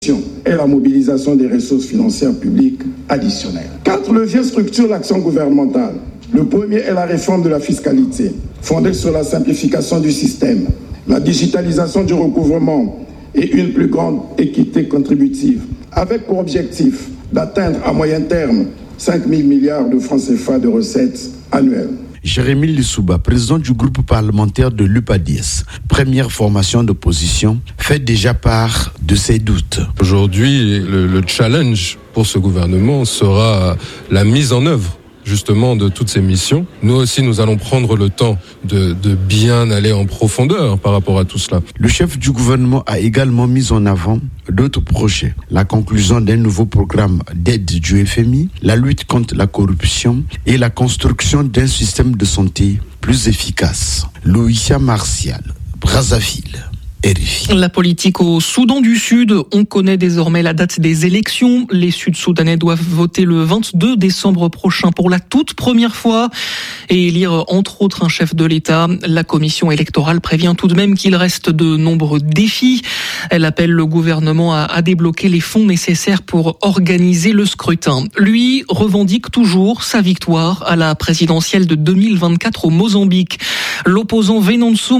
et la mobilisation des ressources financières publiques additionnelles. 4 leviers structurent l'action gouvernementale. Le premier est la réforme de la fiscalité, fondée sur la simplification du système, la digitalisation du recouvrement et une plus grande équité contributive, avec pour objectif d'atteindre à moyen terme 5 000 milliards de francs CFA de recettes annuelles. Jérémy Lissouba, président du groupe parlementaire de l'UPADIS, première formation d'opposition, fait déjà part de ses doutes. Aujourd'hui, le challenge pour ce gouvernement sera la mise en œuvre justement de toutes ces missions. Nous aussi, nous allons prendre le temps de bien aller en profondeur par rapport à tout cela. Le chef du gouvernement a également mis en avant d'autres projets. La conclusion d'un nouveau programme d'aide du FMI, la lutte contre la corruption et la construction d'un système de santé plus efficace. Loïcia Martial, Brazzaville. RFI. La politique au Soudan du Sud, on connaît désormais la date des élections. Les Sud-Soudanais doivent voter le 22 décembre prochain pour la toute première fois et élire entre autres un chef de l'État. La commission électorale prévient tout de même qu'il reste de nombreux défis. Elle appelle le gouvernement à débloquer les fonds nécessaires pour organiser le scrutin. Lui revendique toujours sa victoire à la présidentielle de 2024 au Mozambique. L'opposant Venancio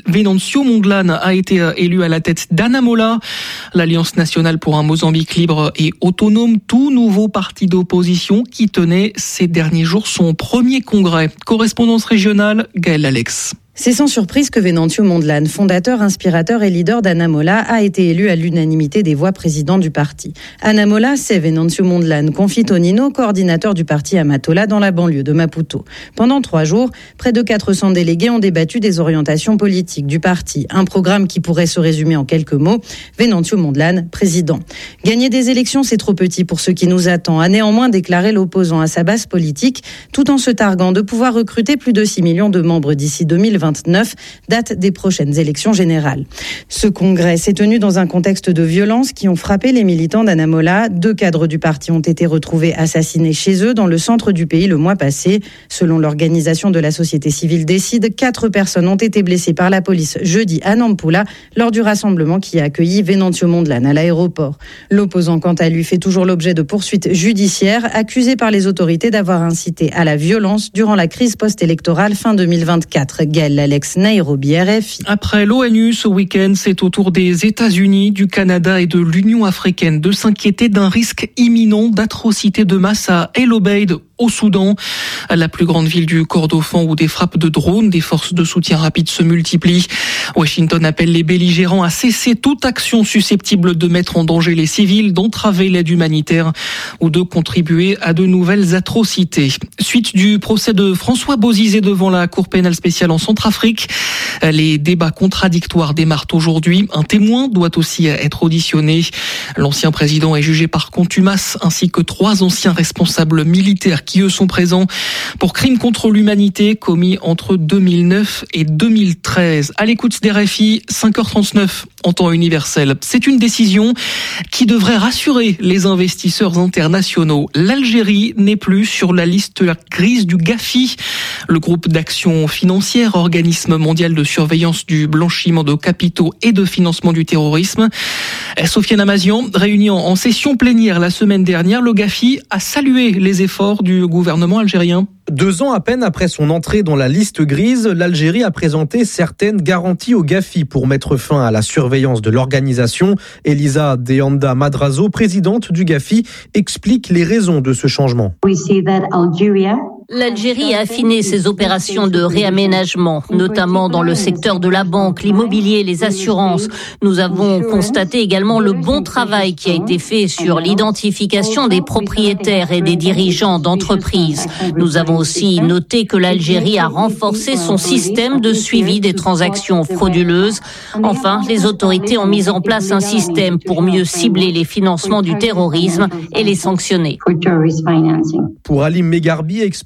Mondlane a été élu à la tête d'Anamola, l'Alliance nationale pour un Mozambique libre et autonome, tout nouveau parti d'opposition qui tenait ces derniers jours son premier congrès. Correspondance régionale, Gaël Alex. C'est sans surprise que Venancio Mondlane, fondateur, inspirateur et leader d'Anamola, a été élu à l'unanimité des voix président du parti. Anamola, c'est Venancio Mondlane, confie Tonino, coordinateur du parti à Matola dans la banlieue de Maputo. Pendant 3 jours, près de 400 délégués ont débattu des orientations politiques du parti. Un programme qui pourrait se résumer en quelques mots. Venancio Mondlane, président. Gagner des élections, c'est trop petit pour ce qui nous attend, a néanmoins déclaré l'opposant à sa base politique, tout en se targuant de pouvoir recruter plus de 6 millions de membres d'ici 2029, date des prochaines élections générales. Ce congrès s'est tenu dans un contexte de violence qui ont frappé les militants d'Anamola. 2 cadres du parti ont été retrouvés assassinés chez eux dans le centre du pays le mois passé. Selon l'organisation de la société civile Décide, 4 personnes ont été blessées par la police jeudi à Nampula lors du rassemblement qui a accueilli Venancio Mondlane à l'aéroport. L'opposant, quant à lui, fait toujours l'objet de poursuites judiciaires, accusé par les autorités d'avoir incité à la violence durant la crise post-électorale fin 2024. Alex, Nairobi, RFI. Après l'ONU, ce week-end, c'est au tour des États-Unis, du Canada et de l'Union africaine de s'inquiéter d'un risque imminent d'atrocité de masse à El Obeid, au Soudan, la plus grande ville du Kordofan où des frappes de drones des forces de soutien rapide se multiplient. Washington appelle les belligérants à cesser toute action susceptible de mettre en danger les civils, d'entraver l'aide humanitaire ou de contribuer à de nouvelles atrocités. Suite du procès de François Bozizé devant la Cour pénale spéciale en Centrafrique. Les débats contradictoires démarrent aujourd'hui. Un témoin doit aussi être auditionné. L'ancien président est jugé par contumace ainsi que 3 anciens responsables militaires qui eux sont présents pour crimes contre l'humanité commis entre 2009 et 2013. À l'écoute des RFI, 5h39 en temps universel. C'est une décision qui devrait rassurer les investisseurs internationaux. L'Algérie n'est plus sur la liste grise du GAFI, le groupe d'action financière, organisme mondial de surveillance du blanchiment de capitaux et de financement du terrorisme. Sofiane Amazian, réunie en session plénière la semaine dernière, le GAFI a salué les efforts du gouvernement algérien. 2 ans à peine après son entrée dans la liste grise, l'Algérie a présenté certaines garanties au GAFI pour mettre fin à la surveillance de l'organisation. Elisa Deanda Madrazo, présidente du GAFI, explique les raisons de ce changement. L'Algérie a affiné ses opérations de réaménagement, notamment dans le secteur de la banque, l'immobilier, les assurances. Nous avons constaté également le bon travail qui a été fait sur l'identification des propriétaires et des dirigeants d'entreprises. Nous avons aussi noté que l'Algérie a renforcé son système de suivi des transactions frauduleuses. Enfin, les autorités ont mis en place un système pour mieux cibler les financements du terrorisme et les sanctionner. Pour Ali Megarbi, expert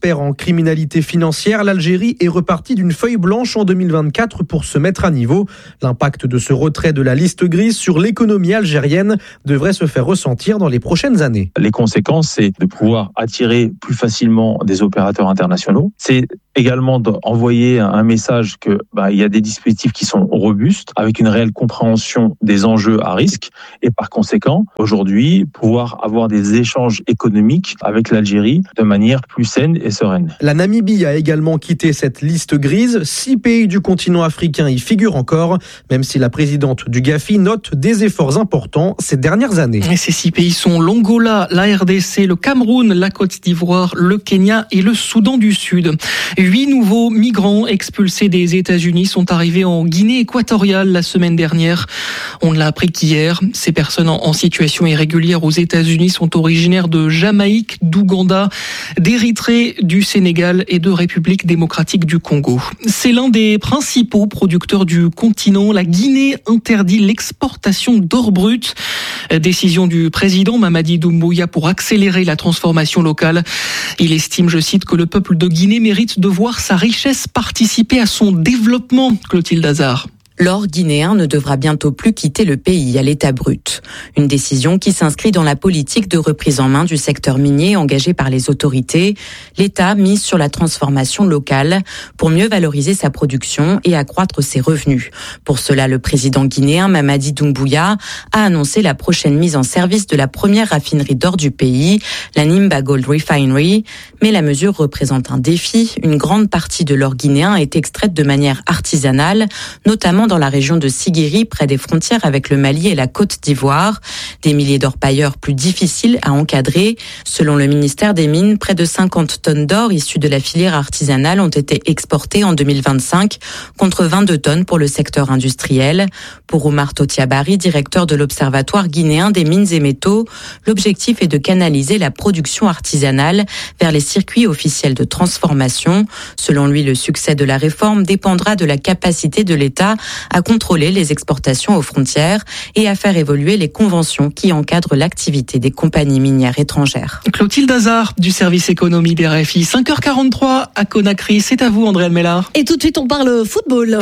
expert en criminalité financière, l'Algérie est repartie d'une feuille blanche en 2024 pour se mettre à niveau. L'impact de ce retrait de la liste grise sur l'économie algérienne devrait se faire ressentir dans les prochaines années. Les conséquences, c'est de pouvoir attirer plus facilement des opérateurs internationaux. C'est également d'envoyer un message que il y a des dispositifs qui sont robustes, avec une réelle compréhension des enjeux à risque, et par conséquent, aujourd'hui, pouvoir avoir des échanges économiques avec l'Algérie de manière plus saine et sereine. La Namibie a également quitté cette liste grise. 6 pays du continent africain y figurent encore, même si la présidente du GAFI note des efforts importants ces dernières années. Et ces 6 pays sont l'Angola, la RDC, le Cameroun, la Côte d'Ivoire, le Kenya et le Soudan du Sud. 8 nouveaux migrants expulsés des États-Unis sont arrivés en Guinée équatoriale la semaine dernière. On ne l'a appris qu'hier. Ces personnes en situation irrégulière aux États-Unis sont originaires de Jamaïque, d'Ouganda, d'Érythrée, du Sénégal et de République démocratique du Congo. C'est l'un des principaux producteurs du continent. La Guinée interdit l'exportation d'or brut. Décision du président Mamadi Doumbouya pour accélérer la transformation locale. Il estime, je cite, que le peuple de Guinée mérite de voir sa richesse participer à son développement. Clotilde Hazard. L'or guinéen ne devra bientôt plus quitter le pays à l'état brut. Une décision qui s'inscrit dans la politique de reprise en main du secteur minier engagée par les autorités. L'État mise sur la transformation locale pour mieux valoriser sa production et accroître ses revenus. Pour cela, le président guinéen Mamadi Doumbouya a annoncé la prochaine mise en service de la première raffinerie d'or du pays, la Nimba Gold Refinery. Mais la mesure représente un défi. Une grande partie de l'or guinéen est extraite de manière artisanale, notamment dans la région de Siguiri, près des frontières avec le Mali et la Côte d'Ivoire. Des milliers d'orpailleurs plus difficiles à encadrer. Selon le ministère des Mines, près de 50 tonnes d'or issues de la filière artisanale ont été exportées en 2025, contre 22 tonnes pour le secteur industriel. Pour Oumar Totiabari, directeur de l'Observatoire guinéen des mines et métaux, l'objectif est de canaliser la production artisanale vers les circuits officiels de transformation. Selon lui, le succès de la réforme dépendra de la capacité de l'État à contrôler les exportations aux frontières et à faire évoluer les conventions qui encadrent l'activité des compagnies minières étrangères. Clotilde Hazard du service économie des RFI. 5h43 à Conakry. C'est à vous, Andréane Mélard. Et tout de suite, on parle football.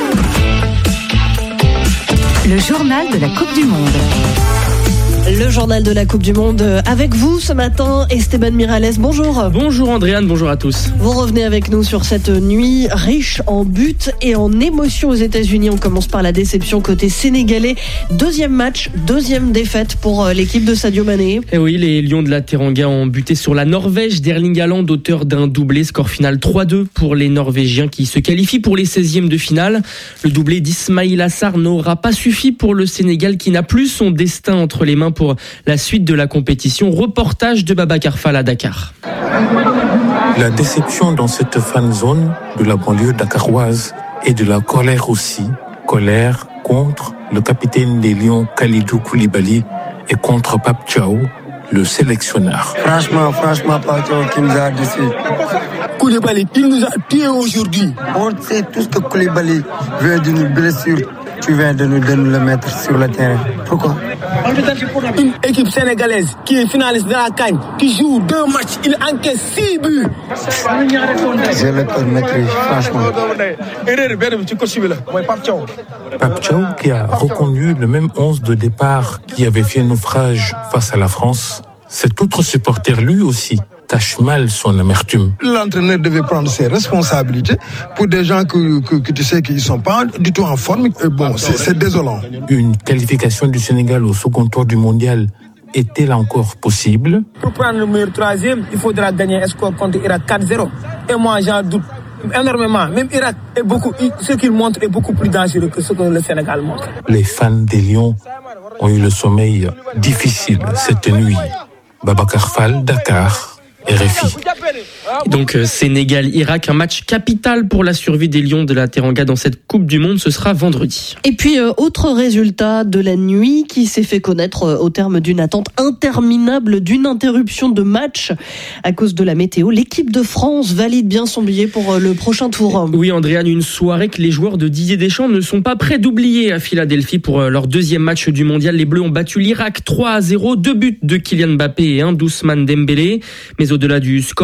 Le journal de la Coupe du Monde. Le journal de la Coupe du Monde avec vous ce matin, Esteban Miralles. Bonjour. Bonjour Andréane, bonjour à tous. Vous revenez avec nous sur cette nuit riche en buts et en émotions aux États-Unis. On commence par la déception côté sénégalais. Deuxième match, deuxième défaite pour l'équipe de Sadio Mané. Et oui, les Lions de la Teranga ont buté sur la Norvège d'Erling Haaland, auteur d'un doublé. Score final 3-2 pour les Norvégiens qui se qualifient pour les 16e de finale. Le doublé d'Ismaïla Sarr n'aura pas suffi pour le Sénégal qui n'a plus son destin entre les mains pour la suite de la compétition. Reportage de Babacar Fall à Dakar. La déception dans cette fan zone de la banlieue dakaroise et de la colère aussi. Colère contre le capitaine des Lions Kalidou Koulibaly et contre Pape Thiaw, le sélectionneur. Franchement, Pape Thiaw qui nous a déçus. Koulibaly, il nous a tués aujourd'hui. On sait tous que Koulibaly vient d'une blessure. Tu viens de nous le mettre sur le terrain. Pourquoi? Une équipe sénégalaise qui est finaliste de la CAN, qui joue 2 matchs, il encaisse 6 buts. J'ai le cœur maîtrise, franchement. Pape Thiaw qui a reconduit le même 11 de départ qui avait fait naufrage face à la France. Cet autre supporter, lui aussi, cache mal son amertume. L'entraîneur devait prendre ses responsabilités pour des gens que tu sais qu'ils ne sont pas du tout en forme. Et bon, c'est désolant. Une qualification du Sénégal au second tour du mondial est-elle encore possible? Pour prendre le meilleur troisième, il faudra gagner un score contre Irak 4-0. Et moi, j'en doute énormément. Même Irak est ce qu'il montre est beaucoup plus dangereux que ce que le Sénégal montre. Les fans des Lions ont eu le sommeil difficile cette nuit. Babacar Fall, Dakar. RFI. Donc Sénégal-Irak, un match capital pour la survie des Lions de la Teranga dans cette Coupe du Monde, ce sera vendredi. Et puis autre résultat de la nuit qui s'est fait connaître au terme d'une attente interminable, d'une interruption de match à cause de la météo. L'équipe de France valide bien son billet pour le prochain tour. Oui Andréane, une soirée que les joueurs de Didier Deschamps ne sont pas prêts d'oublier à Philadelphie pour leur deuxième match du mondial. Les Bleus ont battu l'Irak 3-0, 2 buts de Kylian Mbappé et un d'Ousmane Dembélé. Mais au-delà du score, c'est le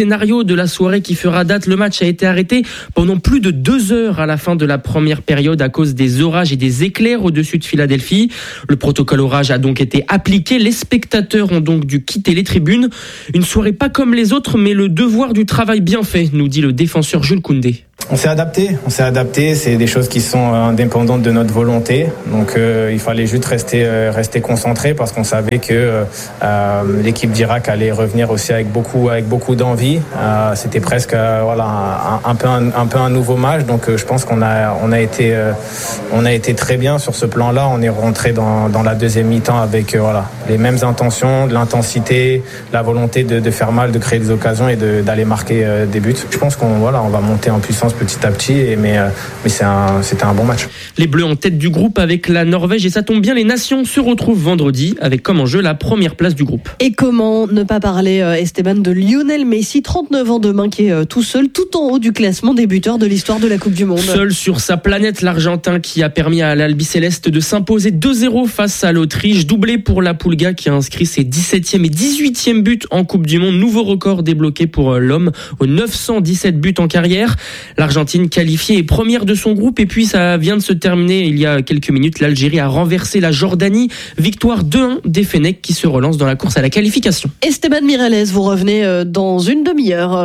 scénario de la soirée qui fera date. Le match a été arrêté pendant plus de 2 heures à la fin de la première période à cause des orages et des éclairs au-dessus de Philadelphie. Le protocole orage a donc été appliqué. Les spectateurs ont donc dû quitter les tribunes. Une soirée pas comme les autres, mais le devoir du travail bien fait, nous dit le défenseur Jules Koundé. On s'est adapté, c'est des choses qui sont indépendantes de notre volonté, donc il fallait juste rester concentré parce qu'on savait que l'équipe d'Irak allait revenir aussi avec beaucoup d'envie. C'était presque un peu un nouveau match, donc je pense qu'on a été très bien sur ce plan-là. On est rentré dans la deuxième mi-temps avec les mêmes intentions, de l'intensité, la volonté de faire mal, de créer des occasions et d'aller marquer des buts. Je pense qu'on va monter en puissance petit à petit, mais c'était un bon match. Les Bleus en tête du groupe avec la Norvège, et ça tombe bien, les nations se retrouvent vendredi avec comme enjeu la première place du groupe. Et comment ne pas parler, Esteban, de Lionel Messi, 39 ans demain, qui est tout seul, tout en haut du classement des buteurs de l'histoire de la Coupe du Monde. Seul sur sa planète, l'Argentin qui a permis à l'Albiceleste de s'imposer 2-0 face à l'Autriche, doublé pour la Pulga qui a inscrit ses 17e et 18e buts en Coupe du Monde, nouveau record débloqué pour l'homme aux 917 buts en carrière. L'Argentine qualifiée est première de son groupe, et puis ça vient de se terminer il y a quelques minutes. L'Algérie a renversé la Jordanie. Victoire 2-1 des Fennecs qui se relance dans la course à la qualification. Esteban Mireles, vous revenez dans une demi-heure.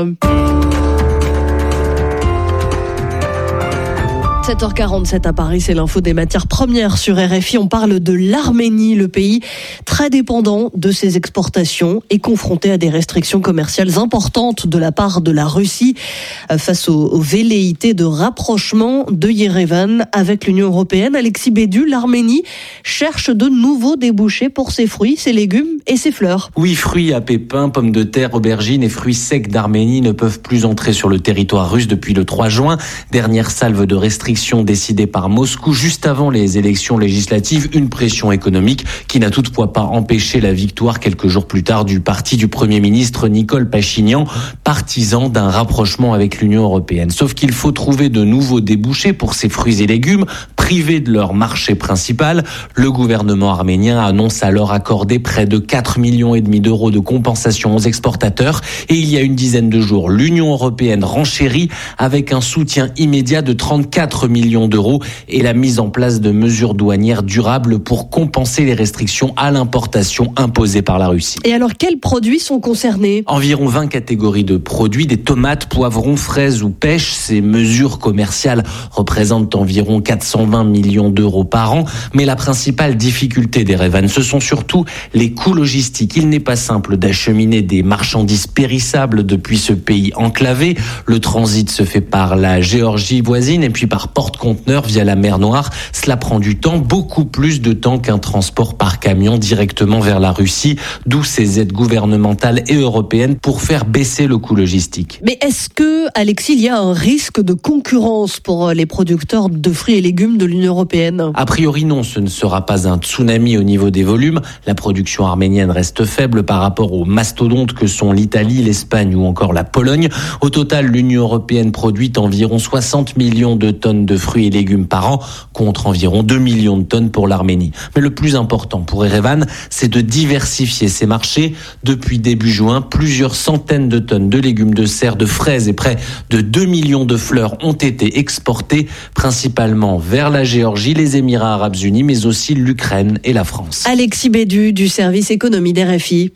7h47 à Paris, c'est l'info des matières premières sur RFI. On parle de l'Arménie, le pays très dépendant de ses exportations et confronté à des restrictions commerciales importantes de la part de la Russie face aux velléités de rapprochement de Yerevan avec l'Union européenne. Alexis Bédu, l'Arménie cherche de nouveaux débouchés pour ses fruits, ses légumes et ses fleurs. Oui, fruits à pépins, pommes de terre, aubergines et fruits secs d'Arménie ne peuvent plus entrer sur le territoire russe depuis le 3 juin. Dernière salve de restrictions décidée par Moscou juste avant les élections législatives, une pression économique qui n'a toutefois pas empêché la victoire quelques jours plus tard du parti du Premier ministre Nicole Pachinian, partisan d'un rapprochement avec l'Union européenne. Sauf qu'il faut trouver de nouveaux débouchés pour ces fruits et légumes, privés de leur marché principal. Le gouvernement arménien annonce alors accorder près de 4,5 millions d'euros de compensation aux exportateurs. Et il y a une dizaine de jours, l'Union européenne renchérit avec un soutien immédiat de 34 millions d'euros et la mise en place de mesures douanières durables pour compenser les restrictions à l'importation imposées par la Russie. Et alors, quels produits sont concernés ? Environ 20 catégories de produits, des tomates, poivrons, fraises ou pêches. Ces mesures commerciales représentent environ 420 millions d'euros par an. Mais la principale difficulté d'Erevan, ce sont surtout les coûts logistiques. Il n'est pas simple d'acheminer des marchandises périssables depuis ce pays enclavé. Le transit se fait par la Géorgie voisine et puis par porte-conteneurs via la mer Noire. Cela prend du temps, beaucoup plus de temps qu'un transport par camion directement vers la Russie, d'où ces aides gouvernementales et européennes pour faire baisser le coût logistique. Mais est-ce que, Alexis, il y a un risque de concurrence pour les producteurs de fruits et légumes de l'Union européenne ? A priori non, ce ne sera pas un tsunami au niveau des volumes. La production arménienne reste faible par rapport aux mastodontes que sont l'Italie, l'Espagne ou encore la Pologne. Au total, l'Union européenne produit environ 60 millions de tonnes de fruits et légumes par an, contre environ 2 millions de tonnes pour l'Arménie. Mais le plus important pour Erevan, c'est de diversifier ses marchés. Depuis début juin, plusieurs centaines de tonnes de légumes de serre, de fraises et près de 2 millions de fleurs ont été exportées, principalement vers la Géorgie, les Émirats arabes unis, mais aussi l'Ukraine et la France. Alexis Bédu du service économie d'RFI.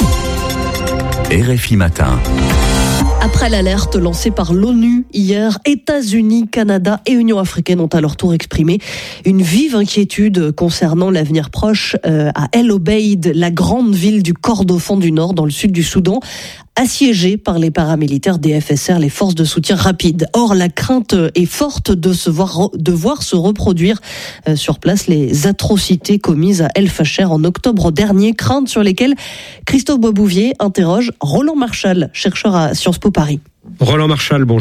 RFI Matin. Après l'alerte lancée par l'ONU hier, États-Unis, Canada et Union africaine ont à leur tour exprimé une vive inquiétude concernant l'avenir proche à El Obeid, la grande ville du Kordofan du Nord dans le sud du Soudan, assiégée par les paramilitaires des FSR, les forces de soutien rapide. Or, la crainte est forte de voir se reproduire sur place les atrocités commises à El Fasher en octobre dernier, craintes sur lesquelles Christophe Boisbouvier interroge Roland Marchal, chercheur à Sciences Po Paris. Roland Marchal, bonjour.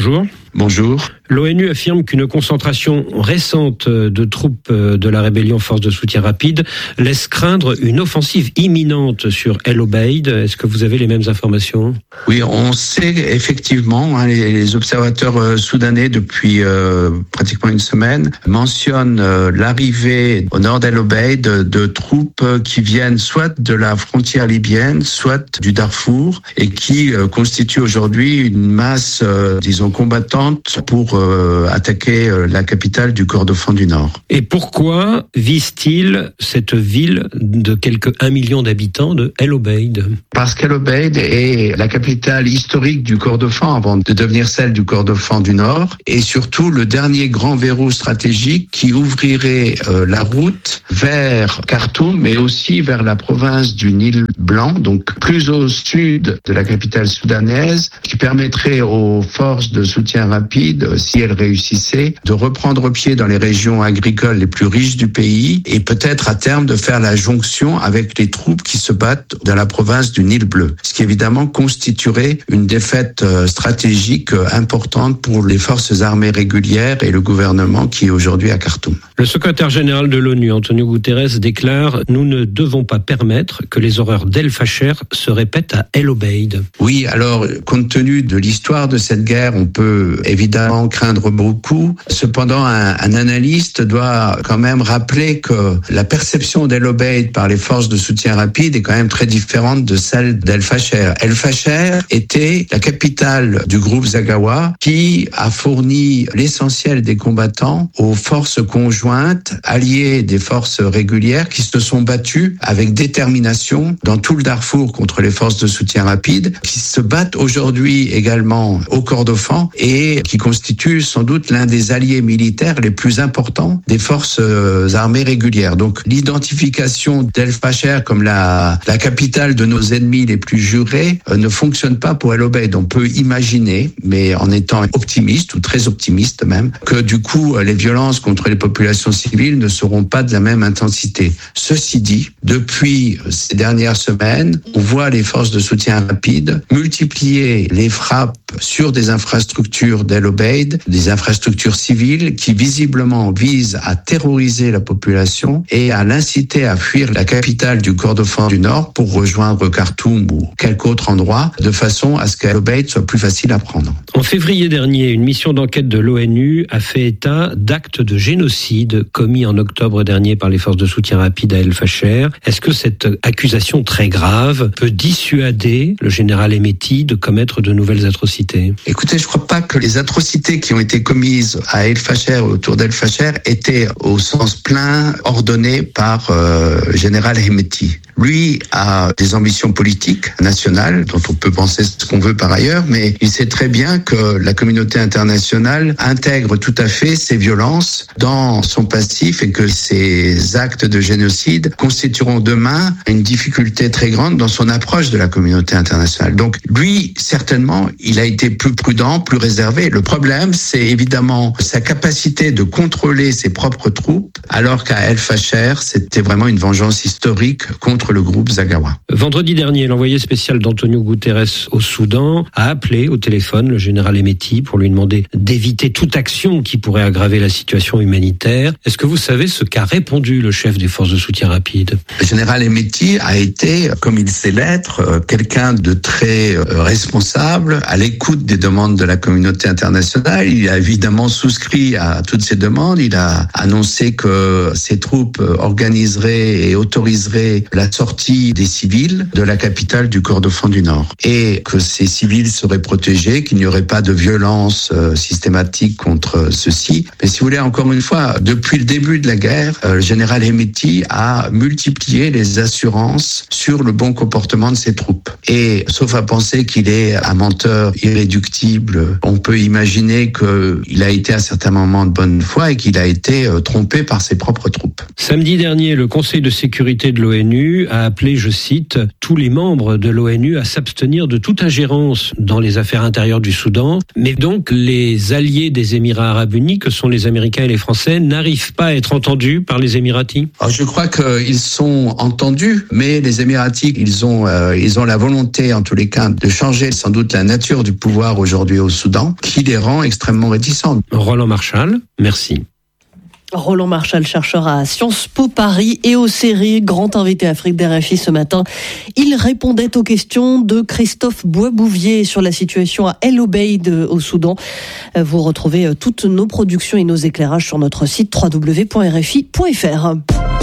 Bonjour. L'ONU affirme qu'une concentration récente de troupes de la rébellion Force de soutien rapide laisse craindre une offensive imminente sur El Obeid. Est-ce que vous avez les mêmes informations ? Oui, on sait effectivement, les observateurs soudanais depuis pratiquement une semaine mentionnent l'arrivée au nord d'El Obeid de troupes qui viennent soit de la frontière libyenne, soit du Darfour, et qui constituent aujourd'hui une masse, combattante pour attaquer la capitale du Kordofan du Nord. Et pourquoi vise-t-il cette ville de quelques 1 million d'habitants de El Obeid ? Parce qu'El Obeid est la capitale historique du Kordofan avant de devenir celle du Kordofan du Nord, et surtout le dernier grand verrou stratégique qui ouvrirait la route vers Khartoum, mais aussi vers la province du Nil Blanc, donc plus au sud de la capitale soudanaise, qui permettrait aux forces de soutien rapide, si elles réussissaient, de reprendre pied dans les régions agricoles les plus riches du pays et peut-être à terme de faire la jonction avec les troupes qui se battent dans la province du Nil Bleu. Ce qui évidemment constituerait une défaite stratégique importante pour les forces armées régulières et le gouvernement qui est aujourd'hui à Khartoum. Le secrétaire général de l'ONU, Antonio Guterres, déclare « Nous ne devons pas permettre que les horreurs d'El Fasher se répètent à El Obeid ». Oui, alors, compte tenu de l'histoire de cette guerre, on peut évidemment craindre beaucoup. Cependant, un analyste doit quand même rappeler que la perception d'El Obeid par les forces de soutien rapide est quand même très différente de celle d'El Fasher. El Fasher était la capitale du groupe Zaghawa qui a fourni l'essentiel des combattants aux forces conjointes alliées des forces régulières qui se sont battues avec détermination dans tout le Darfour contre les forces de soutien rapide, qui se battent aujourd'hui également au Kordofan et qui constituent sans doute l'un des alliés militaires les plus importants des forces armées régulières. Donc l'identification d'El Fasher comme la capitale de nos ennemis les plus jurés ne fonctionne pas pour El Obeid. On peut imaginer, mais en étant optimiste ou très optimiste même, que du coup les violences contre les populations civiles ne seront pas de la même intensité. Ceci dit, depuis ces dernières semaines, on voit les forces de soutien rapide multiplier les frappes sur des infrastructures d'El Obeid, des infrastructures civiles qui visiblement visent à terroriser la population et à l'inciter à fuir la capitale du Kordofan du Nord pour rejoindre Khartoum ou quelque autre endroit, de façon à ce qu'El Obeid soit plus facile à prendre. En février dernier, une mission d'enquête de l'ONU a fait état d'actes de génocide commis en octobre dernier par les forces de soutien rapide à El Fasher. Est-ce que cette accusation très grave peut dissuader le général Hemeti de commettre de nouvelles atrocités ? Écoutez, je ne crois pas que les atrocités qui ont été commises à El Fasher, autour d'El Fasher, étaient au sens plein ordonnées par le général Hemeti. Lui a des ambitions politiques nationales, dont on peut penser ce qu'on veut par ailleurs, mais il sait très bien que la communauté internationale intègre tout à fait ces violences dans son passif et que ces actes de génocide constitueront demain une difficulté très grande dans son approche de la communauté internationale. Donc lui, certainement, il a été plus prudent, plus réservé. Le problème, c'est évidemment sa capacité de contrôler ses propres troupes, alors qu'à El Fasher, c'était vraiment une vengeance historique contre le groupe Zaghawa. Vendredi dernier, l'envoyé spécial d'Antonio Guterres au Soudan a appelé au téléphone le général Hemeti pour lui demander d'éviter toute action qui pourrait aggraver la situation humanitaire. Est-ce que vous savez ce qu'a répondu le chef des forces de soutien rapide ? Le général Hemeti a été, comme il sait l'être, quelqu'un de très responsable, à l'écoute des demandes de la communauté internationale. Il a évidemment souscrit à toutes ces demandes. Il a annoncé que ses troupes organiseraient et autoriseraient la sortie des civils de la capitale du Kordofan du Nord et que ces civils seraient protégés, qu'il n'y aurait pas de violence systématique contre ceux-ci. Mais si vous voulez, encore une fois, depuis le début de la guerre, le général Hemeti a multiplié les assurances sur le bon comportement de ses troupes. Et sauf à penser qu'il est un menteur irréductible, on peut imaginer qu'il a été à certains moments de bonne foi et qu'il a été trompé par ses propres troupes. Samedi dernier, le Conseil de sécurité de l'ONU a appelé, je cite, tous les membres de l'ONU à s'abstenir de toute ingérence dans les affaires intérieures du Soudan. Mais donc, les alliés des Émirats arabes unis, que sont les Américains et les Français, n'arrivent pas à être entendus par les Émiratis ? Alors, je crois qu'ils sont entendus, mais les Émiratis, ils ont la volonté, en tous les cas, de changer sans doute la nature du pouvoir aujourd'hui au Soudan qui les rend extrêmement réticents. Roland Marchal, merci. Roland Marchal, chercheur à Sciences Po Paris et au séries, grand invité Afrique d'RFI ce matin. Il répondait aux questions de Christophe Boisbouvier sur la situation à El Obeid au Soudan. Vous retrouvez toutes nos productions et nos éclairages sur notre site www.rfi.fr.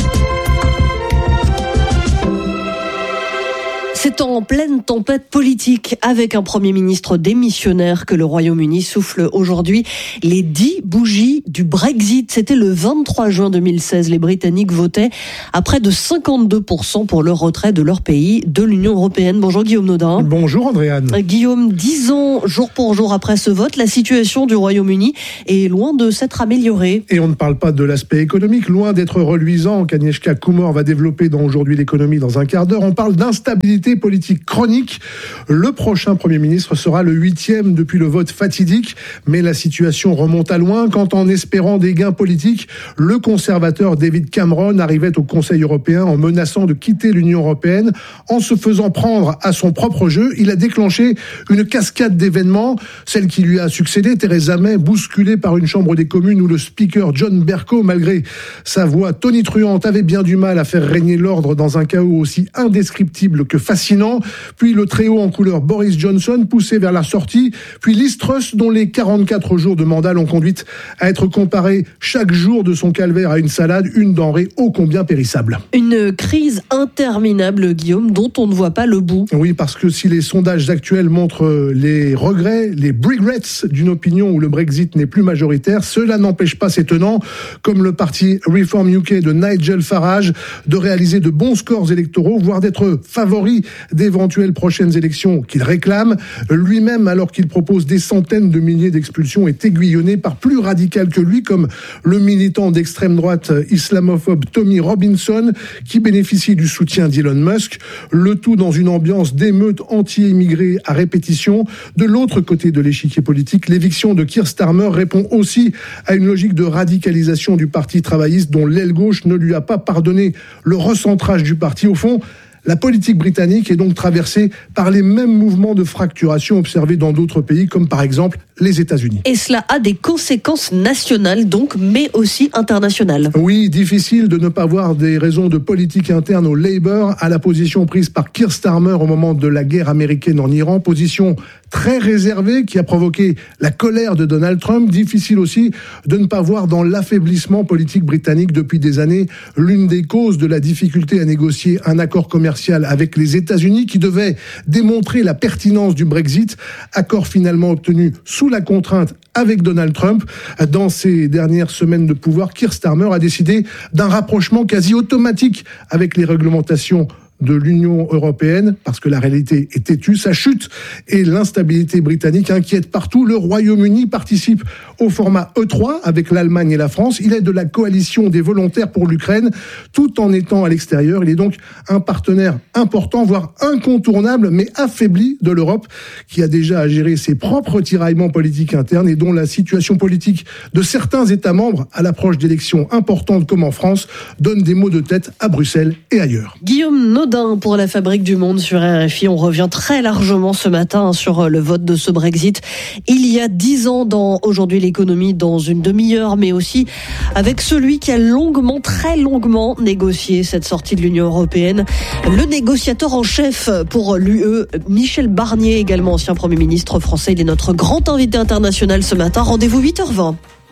C'est en pleine tempête politique avec un Premier ministre démissionnaire que le Royaume-Uni souffle aujourd'hui les 10 bougies du Brexit. C'était le 23 juin 2016. Les Britanniques votaient à près de 52% pour le retrait de leur pays de l'Union européenne. Bonjour Guillaume Nodin. Bonjour Andréane. Guillaume, 10 ans jour pour jour après ce vote, la situation du Royaume-Uni est loin de s'être améliorée. Et on ne parle pas de l'aspect économique, loin d'être reluisant. Agnieszka Kumor va développer dans Aujourd'hui l'économie dans un quart d'heure. On parle d'instabilité politique chronique. Le prochain Premier ministre sera le 8e depuis le vote fatidique, mais la situation remonte à loin quand, en espérant des gains politiques, le conservateur David Cameron arrivait au Conseil européen en menaçant de quitter l'Union européenne. En se faisant prendre à son propre jeu, il a déclenché une cascade d'événements. Celle qui lui a succédé, Theresa May, bousculée par une chambre des communes où le speaker John Bercow, malgré sa voix tonitruante, avait bien du mal à faire régner l'ordre dans un chaos aussi indescriptible que fascinant. Puis le trio en couleur Boris Johnson poussé vers la sortie, puis Liz Truss dont les 44 jours de mandat l'ont conduite à être comparée chaque jour de son calvaire à une salade, une denrée ô combien périssable. Une crise interminable, Guillaume, dont on ne voit pas le bout. Oui, parce que si les sondages actuels montrent les regrets, les regrets d'une opinion où le Brexit n'est plus majoritaire, cela n'empêche pas ses tenants, comme le parti Reform UK de Nigel Farage, de réaliser de bons scores électoraux, voire d'être favori d'éventuelles prochaines élections qu'il réclame. Lui-même, alors qu'il propose des centaines de milliers d'expulsions, est aiguillonné par plus radical que lui, comme le militant d'extrême droite islamophobe Tommy Robinson, qui bénéficie du soutien d'Elon Musk. Le tout dans une ambiance d'émeute anti-immigrés à répétition. De l'autre côté de l'échiquier politique, l'éviction de Keir Starmer répond aussi à une logique de radicalisation du parti travailliste dont l'aile gauche ne lui a pas pardonné le recentrage du parti. Au fond, la politique britannique est donc traversée par les mêmes mouvements de fracturation observés dans d'autres pays, comme par exemple les États-Unis. Et cela a des conséquences nationales donc, mais aussi internationales. Oui, difficile de ne pas voir des raisons de politique interne au Labour à la position prise par Keir Starmer au moment de la guerre américaine en Iran, position très réservée qui a provoqué la colère de Donald Trump. Difficile aussi de ne pas voir dans l'affaiblissement politique britannique depuis des années l'une des causes de la difficulté à négocier un accord commercial avec les États-Unis qui devait démontrer la pertinence du Brexit, accord finalement obtenu sous la contrainte avec Donald Trump. Dans ces dernières semaines de pouvoir, Keir Starmer a décidé d'un rapprochement quasi automatique avec les réglementations de l'Union européenne, parce que la réalité est têtue. Sa chute et l'instabilité britannique inquiètent partout. Le Royaume-Uni participe au format E3 avec l'Allemagne et la France. Il est de la coalition des volontaires pour l'Ukraine, tout en étant à l'extérieur. Il est donc un partenaire important, voire incontournable, mais affaibli de l'Europe, qui a déjà à gérer ses propres tiraillements politiques internes et dont la situation politique de certains États membres, à l'approche d'élections importantes comme en France, donne des maux de tête à Bruxelles et ailleurs. Guillaume Nodin pour la Fabrique du Monde sur RFI. On revient très largement ce matin sur le vote de ce Brexit. Il y a 10 ans dans Aujourd'hui l'économie, dans une demi-heure, mais aussi avec celui qui a longuement, très longuement négocié cette sortie de l'Union européenne. Le négociateur en chef pour l'UE, Michel Barnier, également ancien Premier ministre français. Il est notre grand invité international ce matin. Rendez-vous 8h20.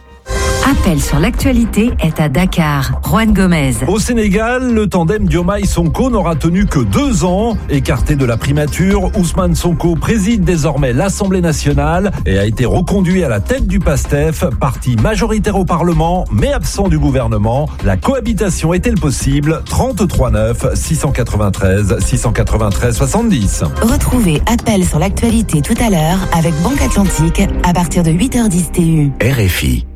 Appel sur l'actualité est à Dakar. Juan Gomez. Au Sénégal, le tandem Diomaye Sonko n'aura tenu que 2 ans. Écarté de la primature, Ousmane Sonko préside désormais l'Assemblée nationale et a été reconduit à la tête du PASTEF, parti majoritaire au Parlement, mais absent du gouvernement. La cohabitation est-elle possible ? 33 9 693 693 70. Retrouvez Appel sur l'actualité tout à l'heure avec Banque Atlantique à partir de 8h10 TU. RFI.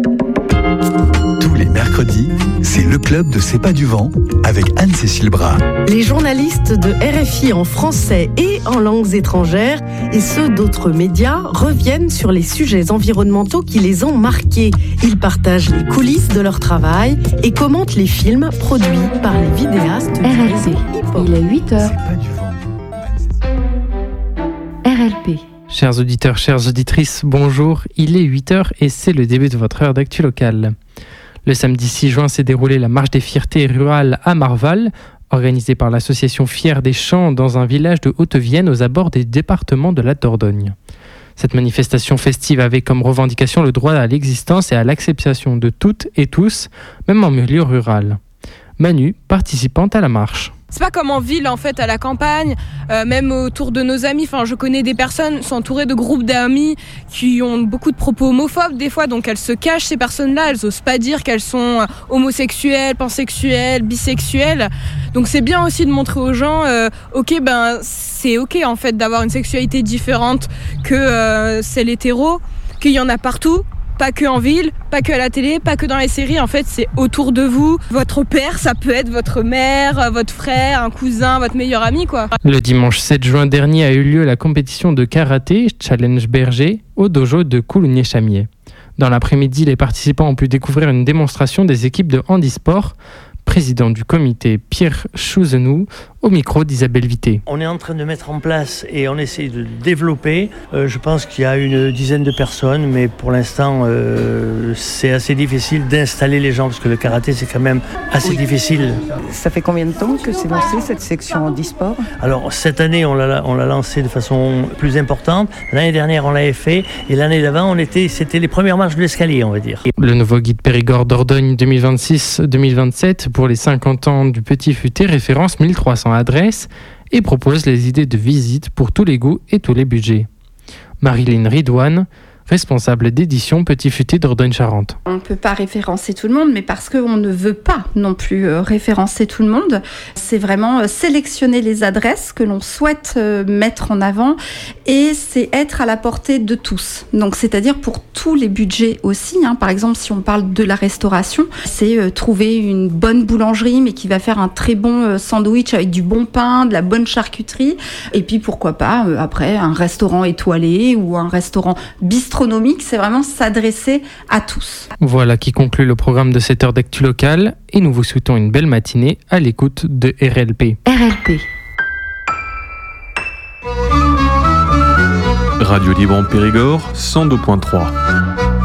Tous les mercredis, c'est le club de C'est pas du vent avec Anne-Cécile Bras. Les journalistes de RFI en français et en langues étrangères et ceux d'autres médias reviennent sur les sujets environnementaux qui les ont marqués. Ils partagent les coulisses de leur travail et commentent les films produits par les vidéastes du réseau hip-hop. Il est 8h. RLP. Chers auditeurs, chères auditrices, bonjour. Il est 8h et c'est le début de votre heure d'actu locale. Le samedi 6 juin s'est déroulée la marche des fiertés rurales à Marval, organisée par l'association Fiers des Champs dans un village de Haute-Vienne aux abords des départements de la Dordogne. Cette manifestation festive avait comme revendication le droit à l'existence et à l'acceptation de toutes et tous, même en milieu rural. Manu, participante à la marche. C'est pas comme en ville, en fait, à la campagne, même autour de nos amis. Enfin, je connais des personnes qui sont entourées de groupes d'amis qui ont beaucoup de propos homophobes des fois, donc elles se cachent, ces personnes-là. Elles osent pas dire qu'elles sont homosexuelles, pansexuelles, bisexuelles. Donc c'est bien aussi de montrer aux gens, c'est ok en fait d'avoir une sexualité différente que celle hétéro, qu'il y en a partout. Pas que en ville, pas que à la télé, pas que dans les séries. En fait, c'est autour de vous. Votre père, ça peut être votre mère, votre frère, un cousin, votre meilleur ami, quoi. Le dimanche 7 juin dernier a eu lieu la compétition de karaté Challenge Berger au dojo de Coulugné-Chamier. Dans l'après-midi, les participants ont pu découvrir une démonstration des équipes de handisport. Président du comité Pierre Chouzenou, au micro d'Isabelle Vité. On est en train de mettre en place et on essaie de développer. Je pense qu'il y a une dizaine de personnes, mais pour l'instant, c'est assez difficile d'installer les gens parce que le karaté, c'est quand même assez difficile. Ça fait combien de temps que c'est lancé cette section handisport ? Alors cette année, on l'a lancé de façon plus importante. L'année dernière, on l'avait fait et l'année d'avant, c'était les premières marches de l'escalier, on va dire. Le nouveau guide Périgord Dordogne 2026-2027 pour les 50 ans du Petit Futé référence 1300 adresses et propose les idées de visite pour tous les goûts et tous les budgets. Marilyn Ridouane, responsable d'édition Petit Futé Dordogne-Charente. On ne peut pas référencer tout le monde, mais parce qu'on ne veut pas non plus référencer tout le monde, c'est vraiment sélectionner les adresses que l'on souhaite mettre en avant et c'est être à la portée de tous. Donc c'est-à-dire pour tous les budgets aussi. Par exemple, si on parle de la restauration, c'est trouver une bonne boulangerie mais qui va faire un très bon sandwich avec du bon pain, de la bonne charcuterie et puis pourquoi pas après un restaurant étoilé ou un restaurant bistrot. C'est vraiment s'adresser à tous. Voilà qui conclut le programme de cette heure d'actu locale et nous vous souhaitons une belle matinée à l'écoute de RLP. RLP. Radio Libre en Périgord, 102.3.